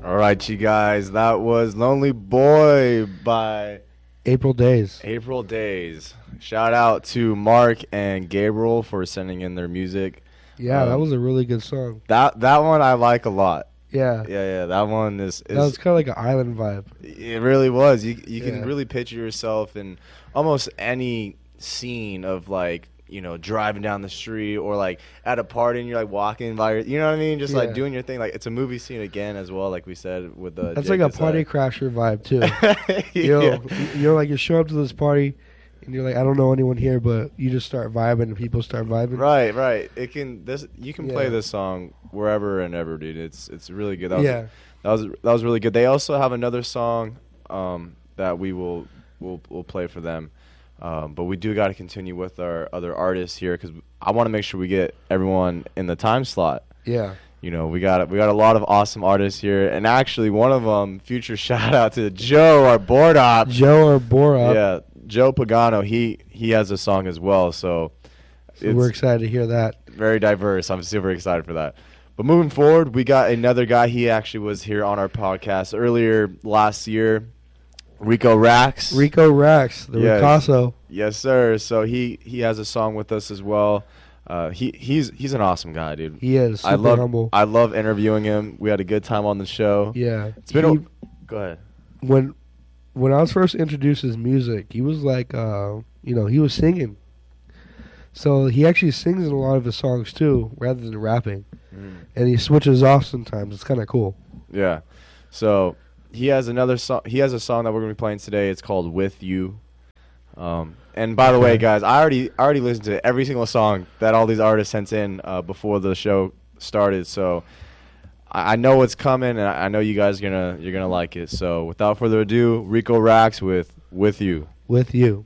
All right, you guys. That was Lonely Boy by April Days. April Days. Shout out to Mark and Gabriel for sending in their music. Yeah, that was a really good song. That one I like a lot. Yeah. Yeah. That one is That was kind of like an island vibe. It really was. You can Yeah. really picture yourself in almost any scene of like, you know, driving down the street or like at a party and you're like walking by, you know what I mean? Just like Yeah. doing your thing. Like it's a movie scene again as well, like we said with the. That's Jake like a Asai. party crasher vibe too. Yeah. You're like you show up to this party, and you're like, I don't know anyone here, but you just start vibing, and people start vibing. Right. You can play Yeah. this song wherever and ever, dude. It's really good. Yeah. That was really good. They also have another song that we'll play for them. But we do got to continue with our other artists here because I want to make sure we get everyone in the time slot. Yeah. You know, we got a lot of awesome artists here, and actually one of them, future shout out to Joe, our board op. Joe or Bora. Yeah, Joe Pagano. He has a song as well, so We're excited to hear that. very diverse. I'm super excited for that. But moving forward, we got another guy. He actually was here on our podcast earlier last year. Rico Rax. Rico Rax, the Yes. Ricasso. Yes, sir. So he has a song with us as well. He's an awesome guy, dude. He is super humble. I love interviewing him. We had a good time on the show. Yeah. It's been go ahead. When I was first introduced to his music, he was like, he was singing. So he actually sings in a lot of his songs too, rather than rapping. And he switches off sometimes. It's kind of cool. Yeah. So he has another song. He has a song that we're gonna be playing today. It's called "With You." And by the way, guys, I already listened to every single song that all these artists sent in before the show started. So I know what's coming, and I know you guys you're gonna like it. So without further ado, Rico Rax with You. With You.